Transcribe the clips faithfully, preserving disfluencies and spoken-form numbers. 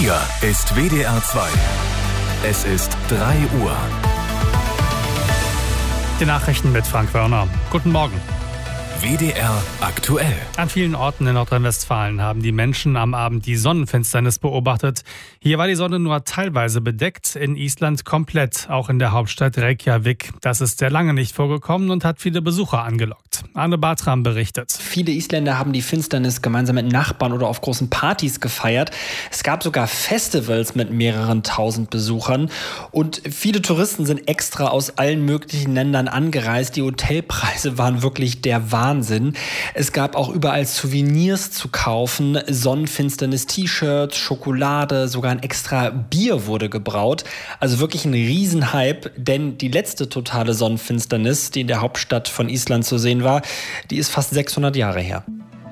Hier ist W D R zwei. Es ist drei Uhr. Die Nachrichten mit Frank Wörner. Guten Morgen. W D R aktuell. An vielen Orten in Nordrhein-Westfalen haben die Menschen am Abend die Sonnenfinsternis beobachtet. Hier war die Sonne nur teilweise bedeckt, in Island komplett, auch in der Hauptstadt Reykjavik. Das ist sehr lange nicht vorgekommen und hat viele Besucher angelockt. Arne Bartram berichtet. Viele Isländer haben die Finsternis gemeinsam mit Nachbarn oder auf großen Partys gefeiert. Es gab sogar Festivals mit mehreren tausend Besuchern. Und viele Touristen sind extra aus allen möglichen Ländern angereist. Die Hotelpreise waren wirklich der Wahnsinn. Es gab auch überall Souvenirs zu kaufen. Sonnenfinsternis-T-Shirts, Schokolade, sogar ein extra Bier wurde gebraut. Also wirklich ein Riesenhype, denn die letzte totale Sonnenfinsternis, die in der Hauptstadt von Island zu sehen war, die ist fast sechshundert Jahre her.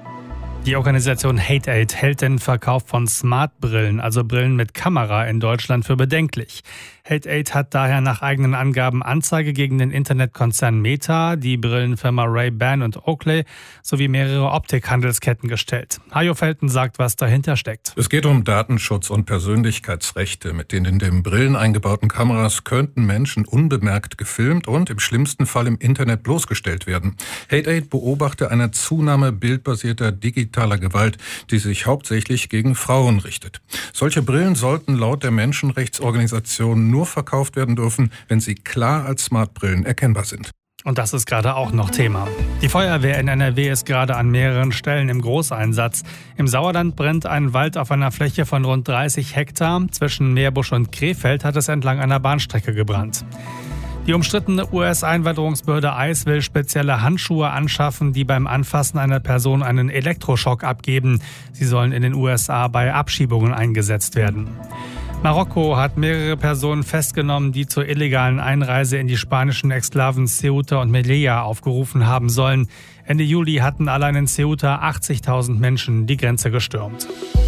Die Organisation Hate Aid hält den Verkauf von Smart-Brillen, also Brillen mit Kamera, in Deutschland für bedenklich. Hate Aid hat daher nach eigenen Angaben Anzeige gegen den Internetkonzern Meta, die Brillenfirma Ray-Ban und Oakley sowie mehrere Optikhandelsketten gestellt. Hajo Felten sagt, was dahinter steckt. Es geht um Datenschutz und Persönlichkeitsrechte. Mit den in den Brillen eingebauten Kameras könnten Menschen unbemerkt gefilmt und im schlimmsten Fall im Internet bloßgestellt werden. Hate Aid beobachte eine Zunahme bildbasierter digitaler Gewalt, die sich hauptsächlich gegen Frauen richtet. Solche Brillen sollten laut der Menschenrechtsorganisation nur verkauft werden dürfen, wenn sie klar als Smartbrillen erkennbar sind. Und das ist gerade auch noch Thema. Die Feuerwehr in N R W ist gerade an mehreren Stellen im Großeinsatz. Im Sauerland brennt ein Wald auf einer Fläche von rund dreißig Hektar. Zwischen Meerbusch und Krefeld hat es entlang einer Bahnstrecke gebrannt. Die umstrittene U S-Einwanderungsbehörde I C E will spezielle Handschuhe anschaffen, die beim Anfassen einer Person einen Elektroschock abgeben. Sie sollen in den U S A bei Abschiebungen eingesetzt werden. Marokko hat mehrere Personen festgenommen, die zur illegalen Einreise in die spanischen Exklaven Ceuta und Melilla aufgerufen haben sollen. Ende Juli hatten allein in Ceuta achtzigtausend Menschen die Grenze gestürmt.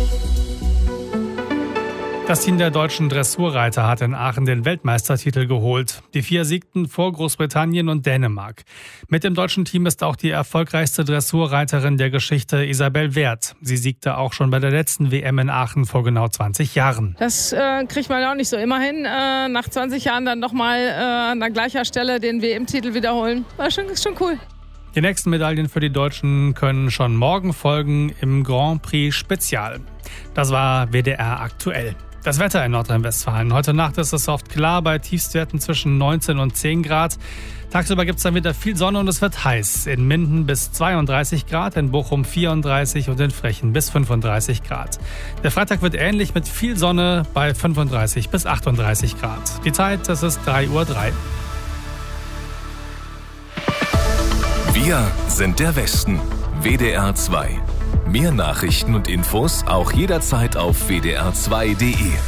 Das Team der deutschen Dressurreiter hat in Aachen den Weltmeistertitel geholt. Die vier siegten vor Großbritannien und Dänemark. Mit dem deutschen Team ist auch die erfolgreichste Dressurreiterin der Geschichte, Isabel Werth. Sie siegte auch schon bei der letzten W M in Aachen vor genau zwanzig Jahren. Das äh, kriegt man auch nicht so. Immerhin äh, nach zwanzig Jahren dann nochmal äh, an der gleichen Stelle den W M-Titel wiederholen. War schon, ist schon cool. Die nächsten Medaillen für die Deutschen können schon morgen folgen im Grand Prix Spezial. Das war W D R aktuell. Das Wetter in Nordrhein-Westfalen. Heute Nacht ist es oft klar bei Tiefstwerten zwischen neunzehn und zehn Grad. Tagsüber gibt es dann wieder viel Sonne und es wird heiß. In Minden bis zweiunddreißig Grad, in Bochum vierunddreißig und in Frechen bis fünfunddreißig Grad. Der Freitag wird ähnlich mit viel Sonne bei fünfunddreißig bis achtunddreißig Grad. Die Zeit, das ist drei Uhr drei. Wir sind der Westen. W D R zwei. Mehr Nachrichten und Infos auch jederzeit auf w d r zwei punkt d e.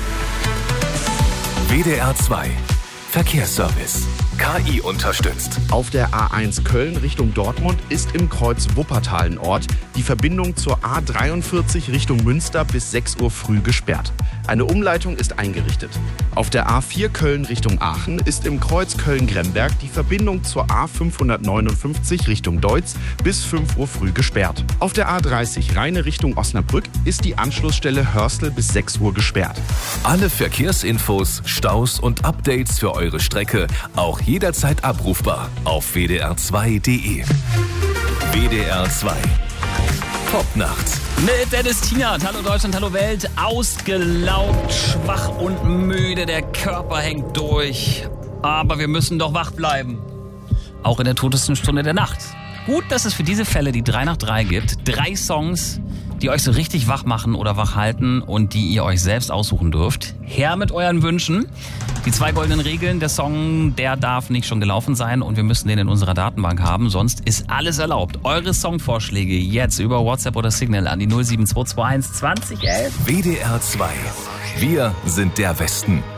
W D R zwei. Verkehrsservice. K I unterstützt. Auf der A eins Köln Richtung Dortmund ist im Kreuz Wuppertal ein Ort die Verbindung zur A dreiundvierzig Richtung Münster bis sechs Uhr früh gesperrt. Eine Umleitung ist eingerichtet. Auf der A vier Köln Richtung Aachen ist im Kreuz Köln-Gremberg die Verbindung zur A fünfhundertneunundfünfzig Richtung Deutz bis fünf Uhr früh gesperrt. Auf der A dreißig Rheine Richtung Osnabrück ist die Anschlussstelle Hörstel bis sechs Uhr gesperrt. Alle Verkehrsinfos, Staus und Updates für eure Strecke auch jederzeit abrufbar auf w d r zwei punkt d e. W D R zwei. Popnacht. Mit Dennis Tienert. Hallo Deutschland, hallo Welt. Ausgelaugt, schwach und müde. Der Körper hängt durch. Aber wir müssen doch wach bleiben. Auch in der totesten Stunde der Nacht. Gut, dass es für diese Fälle die drei nach drei gibt. Drei Songs, die euch so richtig wach machen oder wach halten und die ihr euch selbst aussuchen dürft. Her mit euren Wünschen. Die zwei goldenen Regeln, der Song, der darf nicht schon gelaufen sein und wir müssen den in unserer Datenbank haben, sonst ist alles erlaubt. Eure Songvorschläge jetzt über WhatsApp oder Signal an die null sieben zwei zwei eins zwanzig elf. W D R zwei. Wir sind der Westen.